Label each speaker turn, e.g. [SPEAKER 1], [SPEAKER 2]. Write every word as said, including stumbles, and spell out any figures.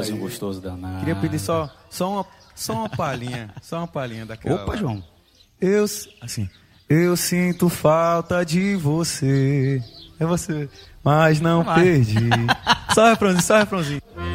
[SPEAKER 1] forrozinho gostoso danado.
[SPEAKER 2] Queria pedir só, só, uma, só uma palhinha, só uma palhinha daquela.
[SPEAKER 1] Opa, João.
[SPEAKER 2] Eu, assim, eu sinto falta de você. É você, mas não
[SPEAKER 1] Vai.
[SPEAKER 2] perdi. Só refrãozinho, só refrãozinho.